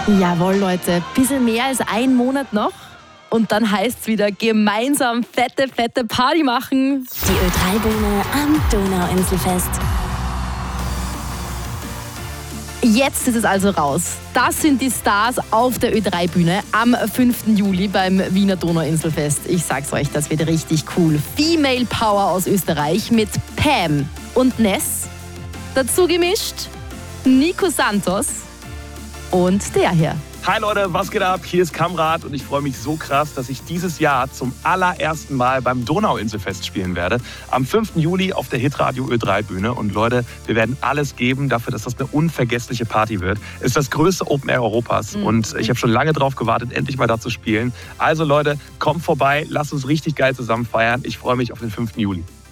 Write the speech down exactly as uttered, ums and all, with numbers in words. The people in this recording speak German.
Jawohl, Leute, bisschen mehr als ein Monat noch. Und dann heißt es wieder gemeinsam fette, fette Party machen. Die Ö drei Bühne am Donauinselfest. Jetzt ist es also raus. Das sind die Stars auf der Ö drei Bühne am fünften Juli beim Wiener Donauinselfest. Ich sag's euch, das wird richtig cool. Female Power aus Österreich mit Pam und Ness. Dazu gemischt Nico Santos und der hier. Hi Leute, was geht ab? Hier ist Kamrat und ich freue mich so krass, dass ich dieses Jahr zum allerersten Mal beim Donauinselfest spielen werde. Am fünften Juli auf der Hitradio Ö drei Bühne. Und Leute, wir werden alles geben dafür, dass das eine unvergessliche Party wird. Es ist das größte Open Air Europas mhm. und ich habe schon lange drauf gewartet, endlich mal da zu spielen. Also Leute, kommt vorbei, lasst uns richtig geil zusammen feiern. Ich freue mich auf den fünften Juli.